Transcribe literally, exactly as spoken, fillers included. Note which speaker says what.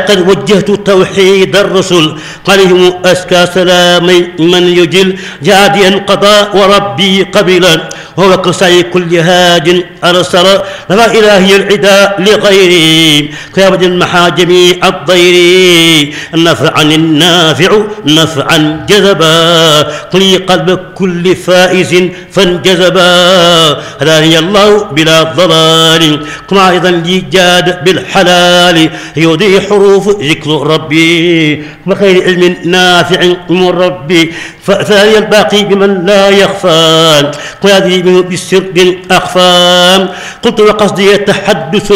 Speaker 1: قد وجهت توحيد الرسل عليهم أزكى سلامي من يجل جاديا قضاء وربي قبلا وهو قصي كل هاج أرسل لا إلهي العدا لغيري كابد المحا جميع الضير نفعا النافع نفعا جذبا قلي قلب كل فائز فانجذبا هداني الله بلا ضلال كما أيضا لي جاد بالحلال يودي حروف ذكر ربي وخير علم نافع من ربي فثاني الباقي بمن لا يخفى ويدري منه بالسر أخفى قلت وقصدي تحدث